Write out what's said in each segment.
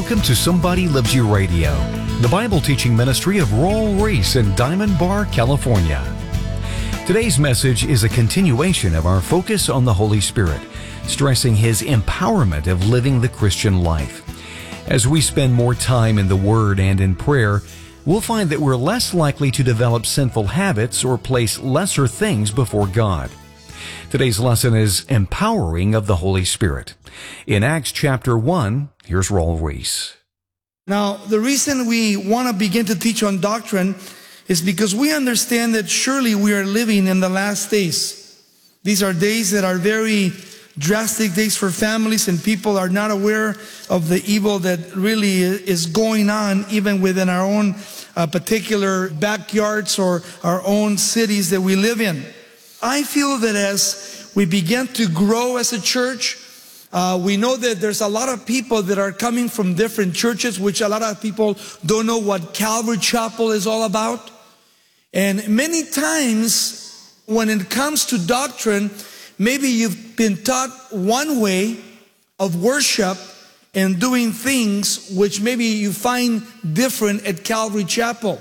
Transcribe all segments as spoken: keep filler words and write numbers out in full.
Welcome to Somebody Loves You Radio, the Bible teaching ministry of Royal Reese in Diamond Bar, California. Today's message is a continuation of our focus on the Holy Spirit, stressing His empowerment of living the Christian life. As we spend more time in the Word and in prayer, we'll find that we're less likely to develop sinful habits or place lesser things before God. Today's lesson is Empowering of the Holy Spirit. In Acts chapter one, here's Royal Reese. Now, the reason we want to begin to teach on doctrine is because we understand that surely we are living in the last days. These are days that are very drastic days for families, and people are not aware of the evil that really is going on even within our own uh, particular backyards or our own cities that we live in. I feel that as we begin to grow as a church, uh, we know that there's a lot of people that are coming from different churches, which a lot of people don't know what Calvary Chapel is all about. And many times when it comes to doctrine, maybe you've been taught one way of worship and doing things which maybe you find different at Calvary Chapel.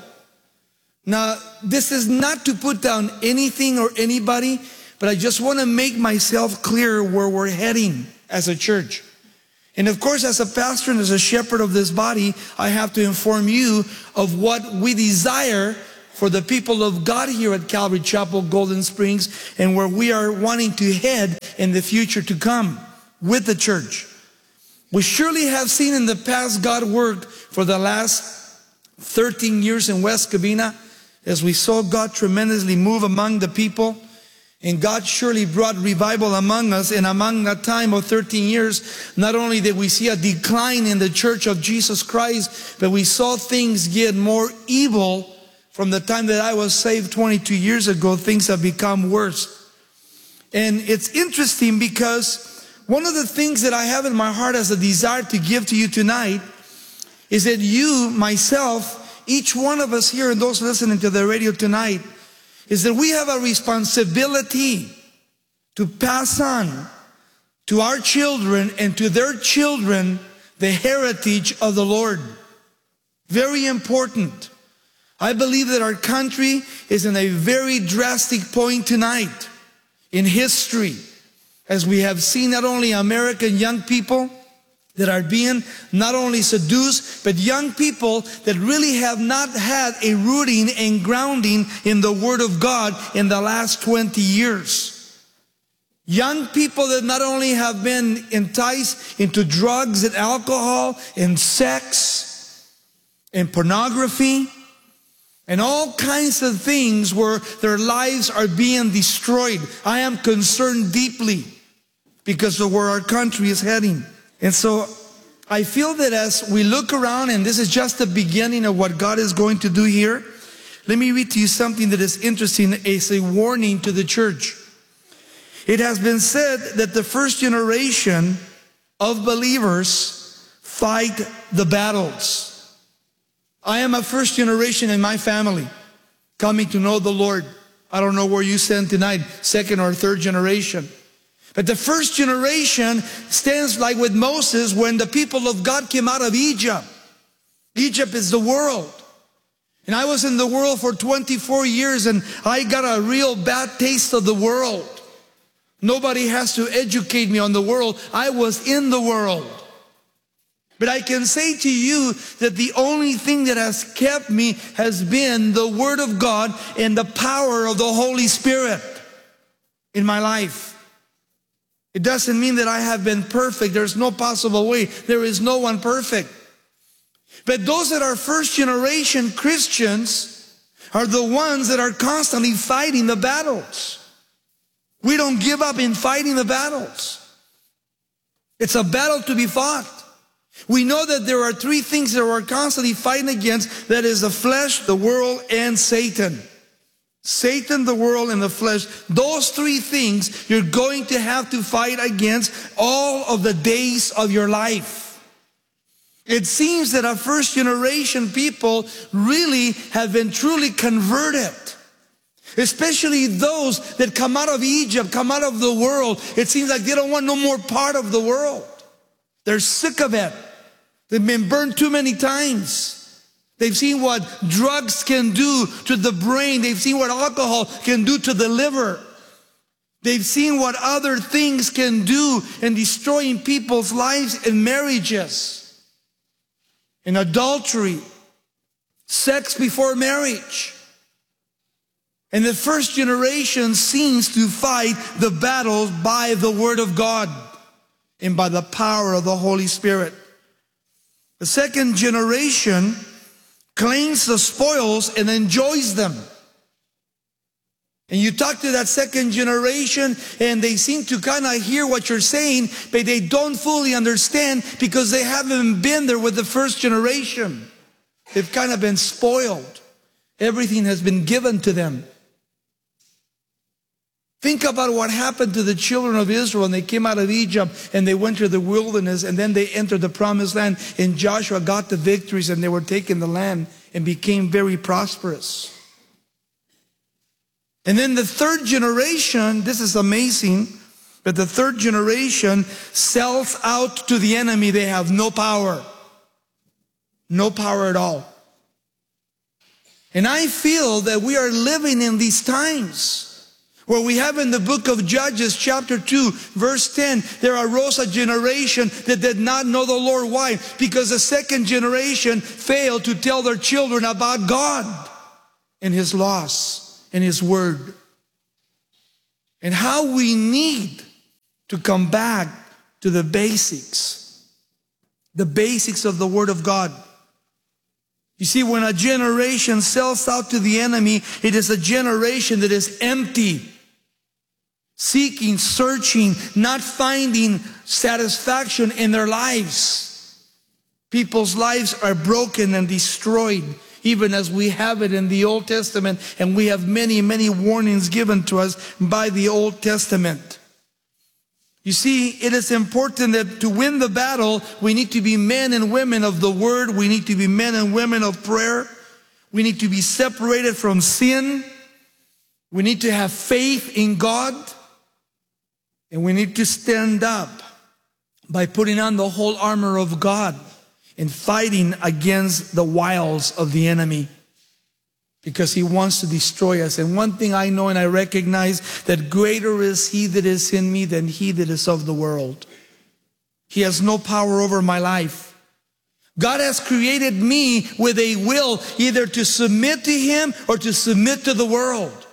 Now, this is not to put down anything or anybody, but I just want to make myself clear where we're heading as a church. And of course, as a pastor and as a shepherd of this body, I have to inform you of what we desire for the people of God here at Calvary Chapel, Golden Springs, and where we are wanting to head in the future to come with the church. We surely have seen in the past God work for the last thirteen years in West Covina, as we saw God tremendously move among the people. And God surely brought revival among us. And among that time of thirteen years, not only did we see a decline in the church of Jesus Christ, but we saw things get more evil. From the time that I was saved twenty-two years ago, things have become worse. And it's interesting because one of the things that I have in my heart as a desire to give to you tonight is that you, myself, each one of us here and those listening to the radio tonight, is that we have a responsibility to pass on to our children and to their children the heritage of the Lord. Very important. I believe that our country is in a very drastic point tonight in history, as we have seen not only American young people that are being not only seduced, but young people that really have not had a rooting and grounding in the Word of God in the last twenty years. Young people that not only have been enticed into drugs and alcohol and sex and pornography and all kinds of things where their lives are being destroyed. I am concerned deeply because of where our country is heading. And so I feel that as we look around, and this is just the beginning of what God is going to do here, let me read to you something that is interesting as a warning to the church. It has been said that the first generation of believers fight the battles. I am a first generation in my family coming to know the Lord. I don't know where you stand tonight, second or third generation. But the first generation stands like with Moses when the people of God came out of Egypt. Egypt is the world. And I was in the world for twenty-four years and I got a real bad taste of the world. Nobody has to educate me on the world. I was in the world. But I can say to you that the only thing that has kept me has been the Word of God and the power of the Holy Spirit in my life. It doesn't mean that I have been perfect. There's no possible way. There is no one perfect. But those that are first generation Christians are the ones that are constantly fighting the battles. We don't give up in fighting the battles. It's a battle to be fought. We know that there are three things that we're constantly fighting against. That is the flesh, the world, and Satan. Satan, the world, and the flesh. Those three things you're going to have to fight against all of the days of your life. It seems that our first generation people really have been truly converted. Especially those that come out of Egypt, come out of the world. It seems like they don't want no more part of the world. They're sick of it. They've been burned too many times. They've seen what drugs can do to the brain. They've seen what alcohol can do to the liver. They've seen what other things can do in destroying people's lives and marriages. In adultery, sex before marriage. And the first generation seems to fight the battles by the Word of God and by the power of the Holy Spirit. The second generation claims the spoils and enjoys them. And you talk to that second generation and they seem to kind of hear what you're saying, but they don't fully understand because they haven't been there with the first generation. They've kind of been spoiled. Everything has been given to them. Think about what happened to the children of Israel when they came out of Egypt and they went to the wilderness and then they entered the promised land and Joshua got the victories and they were taking the land and became very prosperous. And then the third generation, this is amazing, but the third generation sells out to the enemy. They have no power. No power at all. And I feel that we are living in these times where we have in the book of Judges chapter two verse ten, there arose a generation that did not know the Lord. Why? Because the second generation failed to tell their children about God and His laws and His word. And how we need to come back to the basics. The basics of the Word of God. You see, when a generation sells out to the enemy, it is a generation that is empty. Seeking, searching, not finding satisfaction in their lives. People's lives are broken and destroyed, even as we have it in the Old Testament, and we have many, many warnings given to us by the Old Testament. You see, it is important that to win the battle, we need to be men and women of the Word. We need to be men and women of prayer. We need to be separated from sin. We need to have faith in God. And we need to stand up by putting on the whole armor of God and fighting against the wiles of the enemy, because he wants to destroy us. And one thing I know and I recognize, that greater is He that is in me than he that is of the world. He has no power over my life. God has created me with a will either to submit to Him or to submit to the world.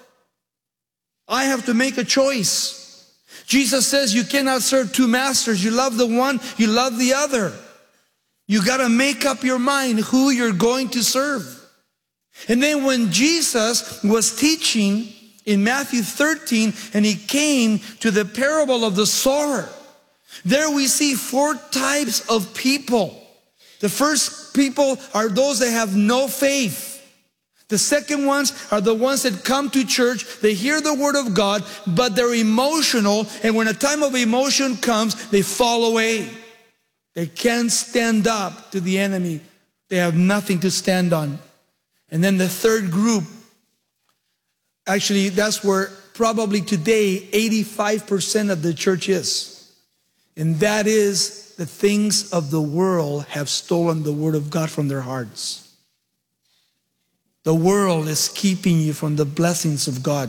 I have to make a choice. Jesus says you cannot serve two masters. You love the one, you love the other. You got to make up your mind who you're going to serve. And then when Jesus was teaching in Matthew thirteen and He came to the parable of the sower, there we see four types of people. The first people are those that have no faith. The second ones are the ones that come to church, they hear the Word of God, but they're emotional, and when a time of emotion comes, they fall away. They can't stand up to the enemy. They have nothing to stand on. And then the third group, actually that's where probably today eighty-five percent of the church is. And that is the things of the world have stolen the Word of God from their hearts. The world is keeping you from the blessings of God.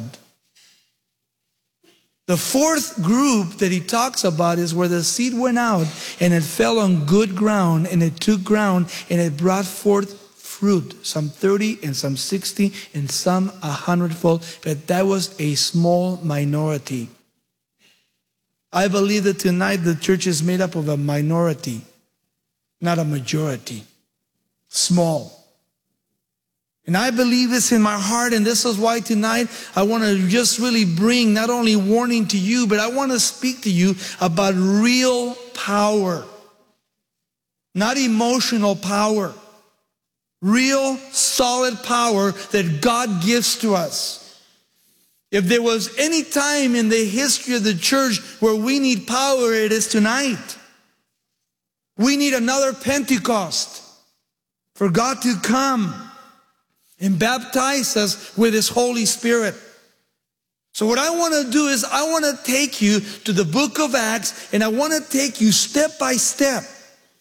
The fourth group that he talks about is where the seed went out and it fell on good ground and it took ground and it brought forth fruit, some thirty and some sixty and some a hundredfold, but that was a small minority. I believe that tonight the church is made up of a minority, not a majority. Small. And I believe this in my heart, and this is why tonight I want to just really bring not only warning to you, but I want to speak to you about real power. Not emotional power. Real, solid power that God gives to us. If there was any time in the history of the church where we need power, it is tonight. We need another Pentecost for God to come and baptize us with His Holy Spirit. So what I want to do is I want to take you to the book of Acts, and I want to take you step by step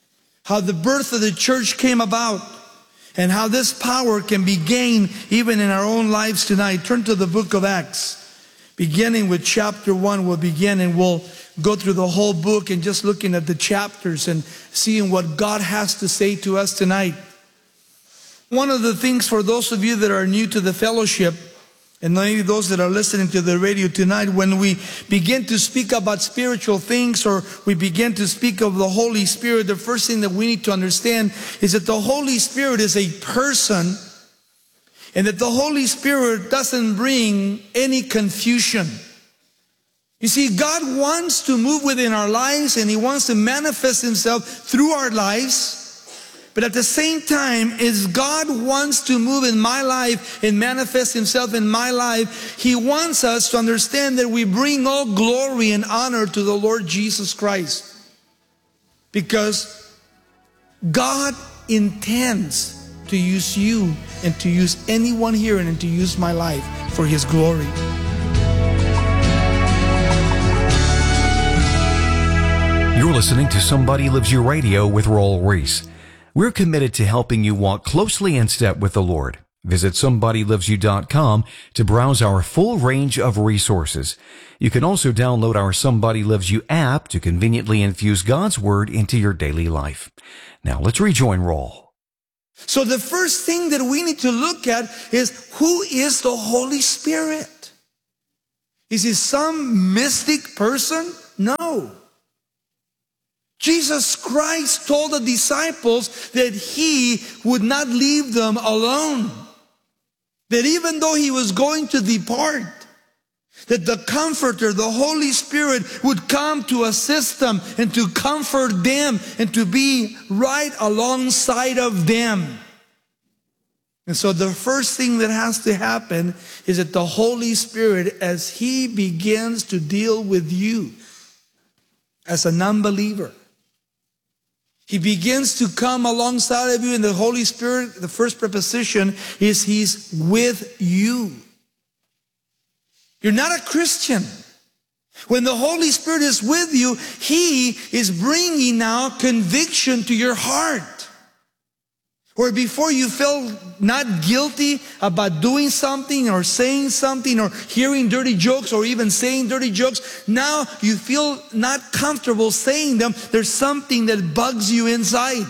how the birth of the church came about, and how this power can be gained even in our own lives tonight. Turn to the book of Acts. Beginning with chapter one, we'll begin and we'll go through the whole book and just looking at the chapters and seeing what God has to say to us tonight. One of the things for those of you that are new to the fellowship, and maybe those that are listening to the radio tonight, when we begin to speak about spiritual things or we begin to speak of the Holy Spirit, the first thing that we need to understand is that the Holy Spirit is a person, and that the Holy Spirit doesn't bring any confusion. You see, God wants to move within our lives and He wants to manifest Himself through our lives. But at the same time, as God wants to move in my life and manifest Himself in my life, He wants us to understand that we bring all glory and honor to the Lord Jesus Christ. Because God intends to use you and to use anyone here and to use my life for His glory. You're listening to Somebody Lives You Radio with Raul Ries. We're committed to helping you walk closely in step with the Lord. Visit somebody lives you dot com to browse our full range of resources. You can also download our Somebody Lives You app to conveniently infuse God's Word into your daily life. Now let's rejoin Raul. So the first thing that we need to look at is, who is the Holy Spirit? Is He some mystic person? No. Jesus Christ told the disciples that He would not leave them alone. That even though He was going to depart, that the Comforter, the Holy Spirit, would come to assist them and to comfort them and to be right alongside of them. And so the first thing that has to happen is that the Holy Spirit, as He begins to deal with you as an unbeliever, He begins to come alongside of you, and the Holy Spirit, the first preposition is He's with you. You're not a Christian. When the Holy Spirit is with you, He is bringing now conviction to your heart. Where before you felt not guilty about doing something or saying something or hearing dirty jokes or even saying dirty jokes, now you feel not comfortable saying them. There's something that bugs you inside.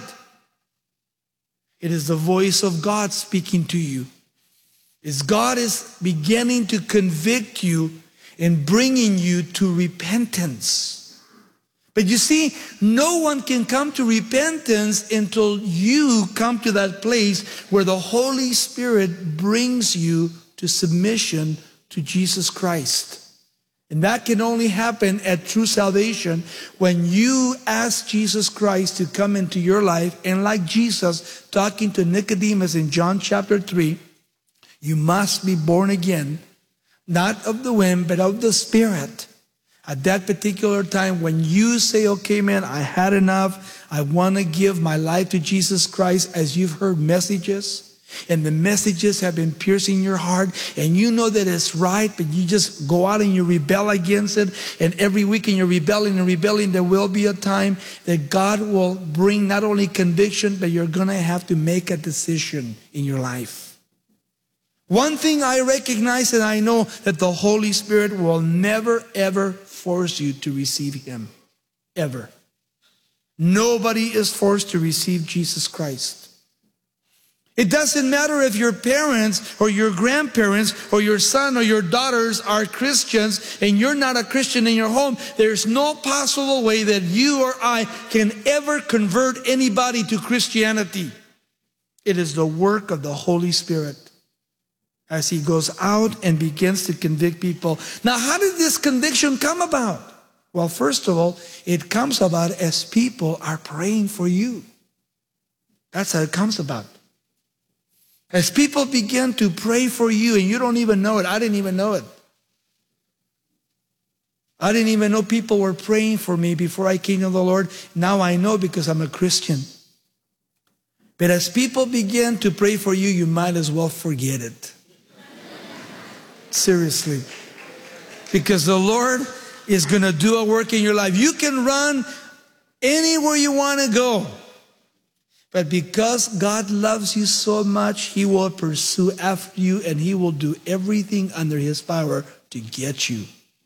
It is the voice of God speaking to you. As God is beginning to convict you and bringing you to repentance. But you see, no one can come to repentance until you come to that place where the Holy Spirit brings you to submission to Jesus Christ. And that can only happen at true salvation when you ask Jesus Christ to come into your life. And like Jesus talking to Nicodemus in John chapter three, you must be born again, not of the wind, but of the Spirit. At that particular time, when you say, okay, man, I had enough. I want to give my life to Jesus Christ, as you've heard messages, and the messages have been piercing your heart, and you know that it's right, but you just go out and you rebel against it. And every week in your rebelling and rebelling, there will be a time that God will bring not only conviction, but you're going to have to make a decision in your life. One thing I recognize and I know, that the Holy Spirit will never, ever force you to receive Him. Ever. Nobody is forced to receive Jesus Christ. It doesn't matter if your parents or your grandparents or your son or your daughters are Christians and you're not a Christian in your home. There's no possible way that you or I can ever convert anybody to Christianity. It is the work of the Holy Spirit as He goes out and begins to convict people. Now, how did this conviction come about? Well, first of all, it comes about as people are praying for you. That's how it comes about. As people begin to pray for you and you don't even know it. I didn't even know it. I didn't even know people were praying for me before I came to the Lord. Now I know because I'm a Christian. But as people begin to pray for you, you might as well forget it. Seriously. Because the Lord is going to do a work in your life. You can run anywhere you want to go. But because God loves you so much, He will pursue after you and He will do everything under His power to get you.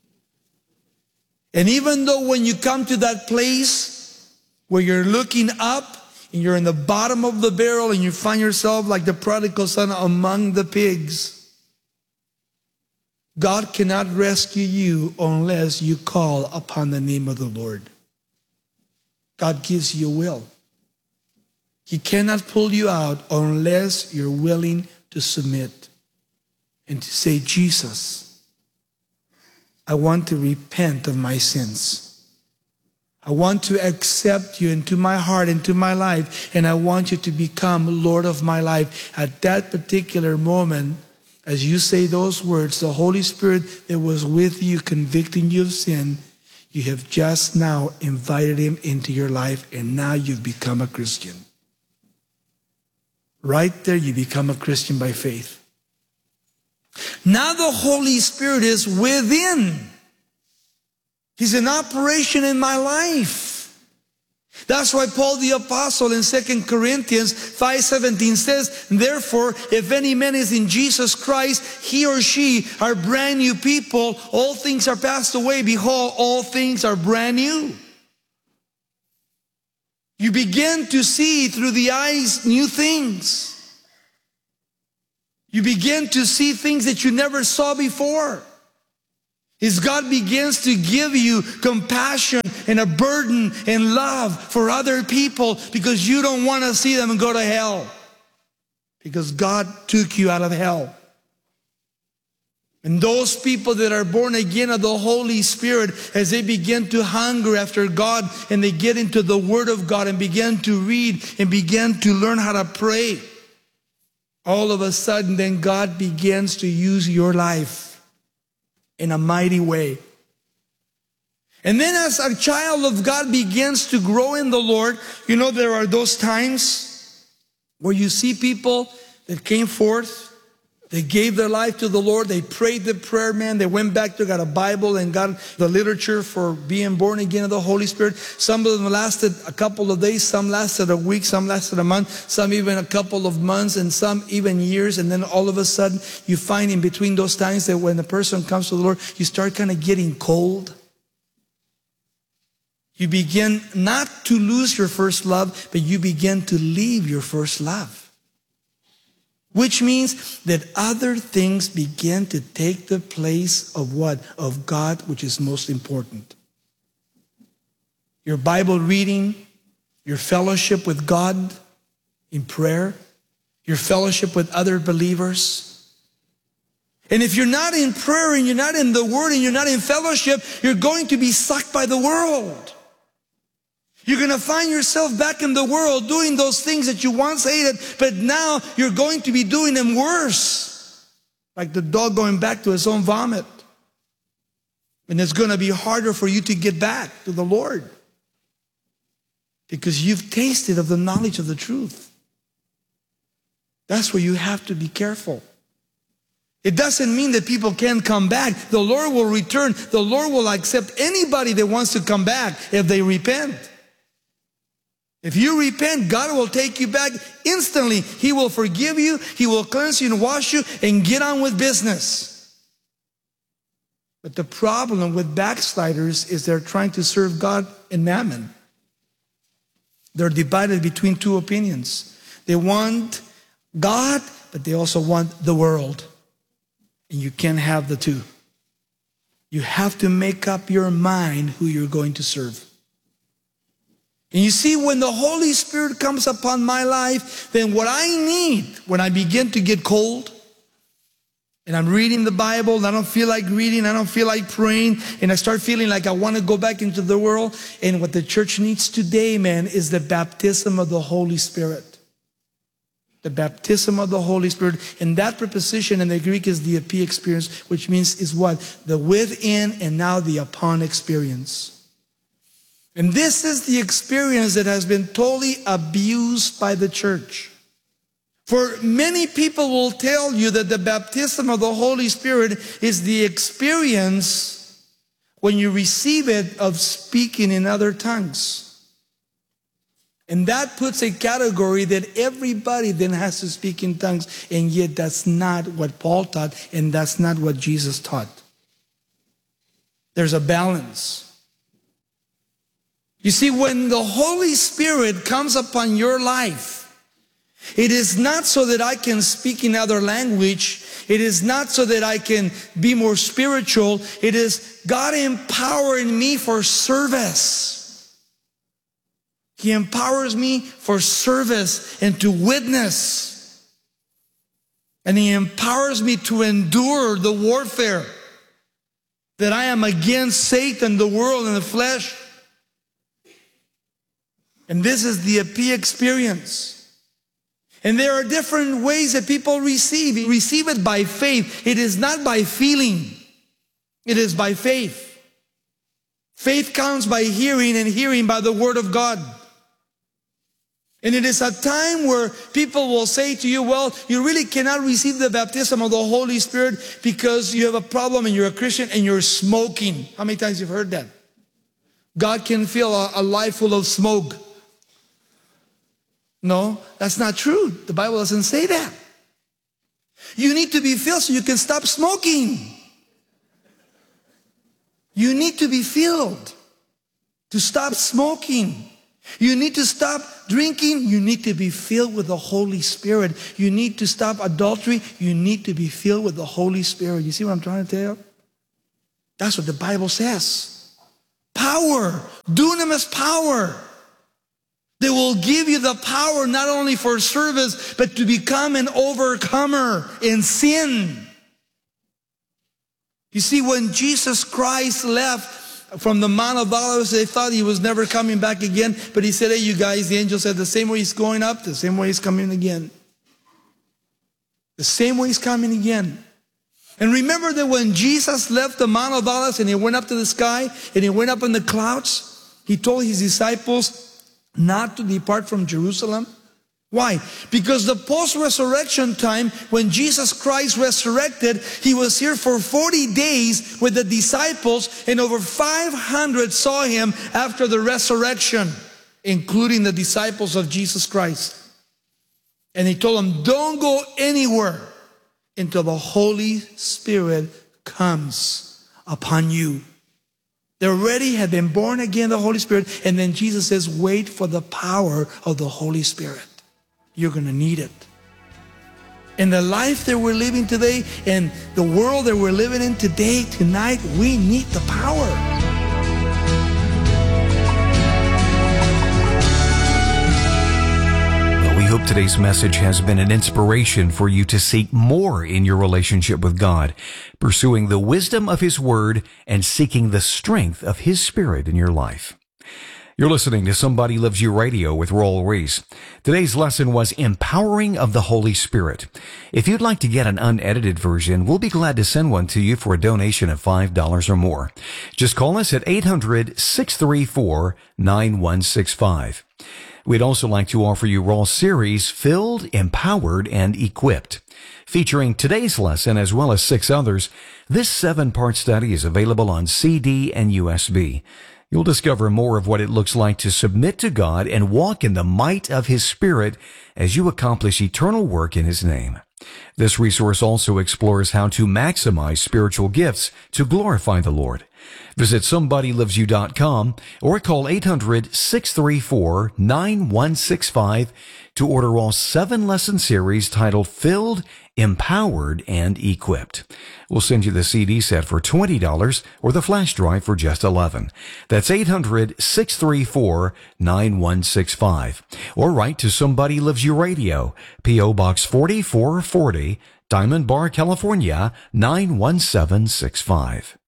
And even though when you come to that place where you're looking up and you're in the bottom of the barrel and you find yourself like the prodigal son among the pigs, God cannot rescue you unless you call upon the name of the Lord. God gives you a will. He cannot pull you out unless you're willing to submit and to say, Jesus, I want to repent of my sins. I want to accept you into my heart, into my life, and I want you to become Lord of my life. At that particular moment, as you say those words, the Holy Spirit that was with you, convicting you of sin, you have just now invited Him into your life, and now you've become a Christian. Right there, you become a Christian by faith. Now the Holy Spirit is within. He's in operation in my life. That's why Paul the Apostle in Second Corinthians five seventeen says, therefore, if any man is in Jesus Christ, he or she are brand new people. All things are passed away. Behold, all things are brand new. You begin to see through the eyes new things. You begin to see things that you never saw before. As God begins to give you compassion and a burden and love for other people because you don't want to see them go to hell. Because God took you out of hell. And those people that are born again of the Holy Spirit, as they begin to hunger after God and they get into the Word of God and begin to read and begin to learn how to pray, all of a sudden then God begins to use your life in a mighty way. And then as a child of God begins to grow in the Lord, you know, there are those times where you see people that came forth, they gave their life to the Lord, they prayed the prayer, man, they went back to got a Bible and got the literature for being born again of the Holy Spirit. Some of them lasted a couple of days, some lasted a week, some lasted a month, some even a couple of months, and some even years. And then all of a sudden, you find in between those times that when the person comes to the Lord, you start kind of getting cold. You begin not to lose your first love, but you begin to leave your first love. Which means that other things begin to take the place of what? Of God, which is most important. Your Bible reading, your fellowship with God in prayer, your fellowship with other believers. And if you're not in prayer and you're not in the Word and you're not in fellowship, you're going to be sucked by the world. You're going to find yourself back in the world doing those things that you once hated, but now you're going to be doing them worse. Like the dog going back to his own vomit. And it's going to be harder for you to get back to the Lord. Because you've tasted of the knowledge of the truth. That's where you have to be careful. It doesn't mean that people can't come back. The Lord will return. The Lord will accept anybody that wants to come back if they repent. If you repent, God will take you back instantly. He will forgive you. He will cleanse you and wash you and get on with business. But the problem with backsliders is they're trying to serve God and mammon. They're divided between two opinions. They want God, but they also want the world. And you can't have the two. You have to make up your mind who you're going to serve. And you see, when the Holy Spirit comes upon my life, then what I need when I begin to get cold, and I'm reading the Bible, and I don't feel like reading, I don't feel like praying, and I start feeling like I want to go back into the world, and what the church needs today, man, is the baptism of the Holy Spirit. The baptism of the Holy Spirit. And that preposition in the Greek is the epi experience, which means is what? The within and now the upon experience. And this is the experience that has been totally abused by the church. For many people will tell you that the baptism of the Holy Spirit is the experience when you receive it of speaking in other tongues. And that puts a category that everybody then has to speak in tongues. And yet that's not what Paul taught, and that's not what Jesus taught. There's a balance. You see, when the Holy Spirit comes upon your life, it is not so that I can speak in other language. It is not so that I can be more spiritual. It is God empowering me for service. He empowers me for service and to witness. And He empowers me to endure the warfare that I am against Satan, the world, and the flesh. And this is the A P experience. And there are different ways that people receive. You receive it by faith. It is not by feeling. It is by faith. Faith comes by hearing, and hearing by the Word of God. And it is a time where people will say to you, well, you really cannot receive the baptism of the Holy Spirit because you have a problem and you're a Christian and you're smoking. How many times you've heard that? God can fill a, a life full of smoke. No, that's not true. The Bible doesn't say that. You need to be filled so you can stop smoking. You need to be filled to stop smoking. You need to stop drinking. You need to be filled with the Holy Spirit. You need to stop adultery. You need to be filled with the Holy Spirit. You see what I'm trying to tell you? That's what the Bible says. Power. Dunamis power. They will give you the power not only for service, but to become an overcomer in sin. You see, when Jesus Christ left from the Mount of Olives, they thought He was never coming back again. But He said, hey, you guys, the angel said, the same way He's going up, the same way He's coming again. The same way He's coming again. And remember that when Jesus left the Mount of Olives and He went up to the sky and He went up in the clouds, He told His disciples not to depart from Jerusalem. Why? Because the post-resurrection time, when Jesus Christ resurrected, He was here for forty days with the disciples, and over five hundred saw Him after the resurrection, including the disciples of Jesus Christ. And He told them, don't go anywhere until the Holy Spirit comes upon you. They already had been born again, the Holy Spirit. And then Jesus says, wait for the power of the Holy Spirit. You're going to need it. In the life that we're living today, and the world that we're living in today, tonight, we need the power. We hope today's message has been an inspiration for you to seek more in your relationship with God, pursuing the wisdom of His Word and seeking the strength of His Spirit in your life. You're listening to Somebody Loves You Radio with Raul Ries. Today's lesson was Empowering of the Holy Spirit. If you'd like to get an unedited version, we'll be glad to send one to you for a donation of five dollars or more. Just call us at eight hundred, six three four, nine one six five. We'd also like to offer you Raul's series, Filled, Empowered, and Equipped. Featuring today's lesson as well as six others, this seven-part study is available on C D and U S B. You'll discover more of what it looks like to submit to God and walk in the might of His Spirit as you accomplish eternal work in His name. This resource also explores how to maximize spiritual gifts to glorify the Lord. Visit somebody loves you dot com or call eight hundred, six three four, nine one six five to order all seven lesson series titled Filled, Empowered, and Equipped. We'll send you the C D set for twenty dollars or the flash drive for just eleven dollars. That's eight hundred, six three four, nine one six five. Or write to Somebody Loves You Radio, P O Box forty-four forty, Diamond Bar, California, nine one seven six five.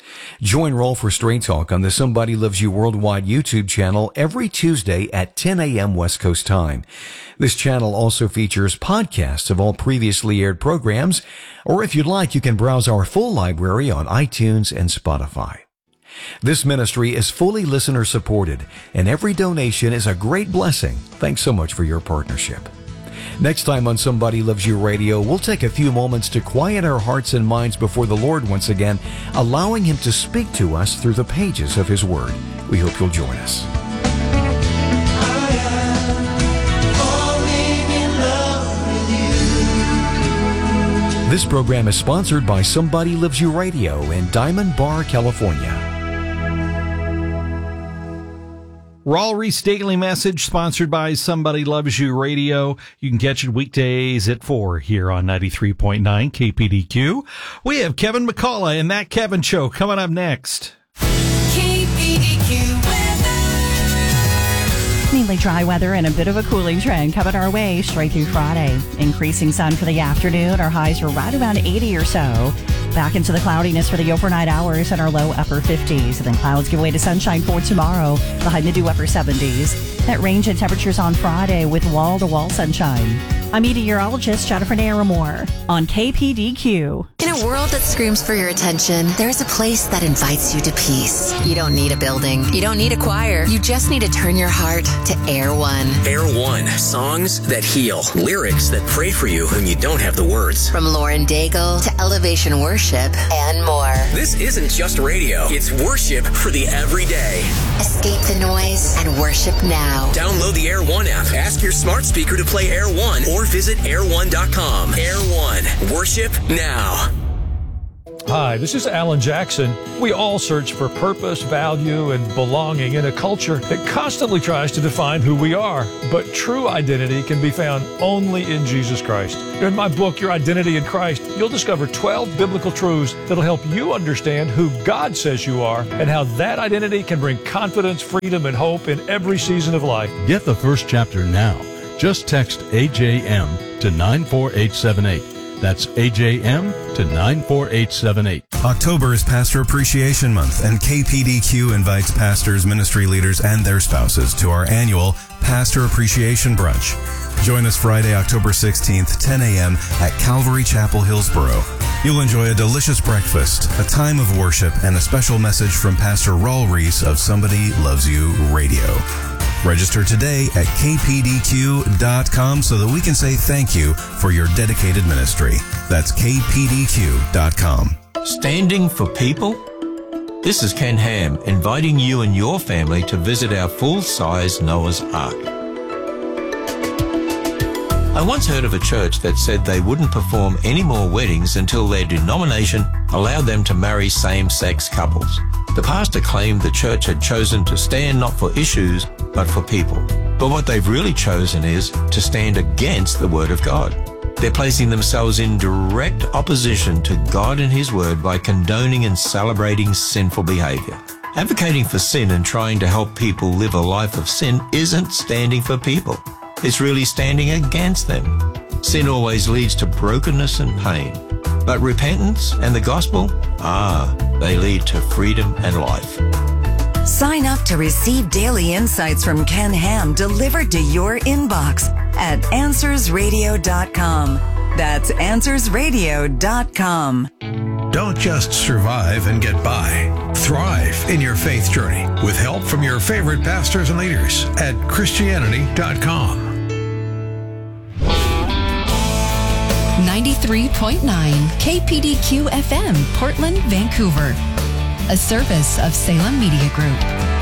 Join Raul for Straight Talk on the Somebody Loves You Worldwide YouTube channel every Tuesday at ten a.m. West Coast time. This channel also features podcasts of all previously aired programs, or if you'd like, you can browse our full library on iTunes and Spotify. This ministry is fully listener supported, and every donation is a great blessing. Thanks so much for your partnership. Next time on Somebody Loves You Radio, we'll take a few moments to quiet our hearts and minds before the Lord once again, allowing Him to speak to us through the pages of His Word. We hope you'll join us. This program is sponsored by Somebody Loves You Radio in Diamond Bar, California. Raul Ries Daily Message, sponsored by Somebody Loves You Radio. You can catch it weekdays at four here on ninety-three point nine K P D Q. We have Kevin McCullough and That Kevin Show coming up next. K P D Q Mainly dry weather and a bit of a cooling trend coming our way straight through Friday. Increasing sun for the afternoon. Our highs are right around eighty or so. Back into the cloudiness for the overnight hours and our low upper fifties. And then clouds give way to sunshine for tomorrow. The high mid to upper seventies. That range in temperatures on Friday with wall-to-wall sunshine. I'm meteorologist Jennifer Naramore on K P D Q. In a world that screams for your attention, there's a place that invites you to peace. You don't need a building. You don't need a choir. You just need to turn your heart to Air One. Air One. Songs that heal. Lyrics that pray for you when you don't have the words. From Lauren Daigle to Elevation Worship and more. This isn't just radio. It's worship for the everyday. Escape the noise and worship now. Download the Air One app. Ask your smart speaker to play Air One or visit air one dot com. Air One. Worship now. Hi, this is Alan Jackson. We all search for purpose, value, and belonging in a culture that constantly tries to define who we are. But true identity can be found only in Jesus Christ. In my book, Your Identity in Christ, you'll discover twelve biblical truths that'll help you understand who God says you are and how that identity can bring confidence, freedom, and hope in every season of life. Get the first chapter now. Just text A J M to nine four eight seven eight. That's A J M to nine four eight seven eight. October is Pastor Appreciation Month, and K P D Q invites pastors, ministry leaders, and their spouses to our annual Pastor Appreciation Brunch. Join us Friday, October sixteenth, ten a.m. at Calvary Chapel, Hillsboro. You'll enjoy a delicious breakfast, a time of worship, and a special message from Pastor Raul Ries of Somebody Loves You Radio. Register today at K P D Q dot com so that we can say thank you for your dedicated ministry. That's K P D Q dot com. Standing for people? This is Ken Ham, inviting you and your family to visit our full-size Noah's Ark. I once heard of a church that said they wouldn't perform any more weddings until their denomination allowed them to marry same-sex couples. The pastor claimed the church had chosen to stand not for issues, but for people. But what they've really chosen is to stand against the Word of God. They're placing themselves in direct opposition to God and His Word by condoning and celebrating sinful behavior. Advocating for sin and trying to help people live a life of sin isn't standing for people. It's really standing against them. Sin always leads to brokenness and pain. But repentance and the gospel, ah, they lead to freedom and life. Sign up to receive daily insights from Ken Ham delivered to your inbox at answers radio dot com. That's answers radio dot com. Don't just survive and get by. Thrive in your faith journey with help from your favorite pastors and leaders at Christianity dot com. ninety-three point nine K P D Q F M, Portland, Vancouver. A service of Salem Media Group.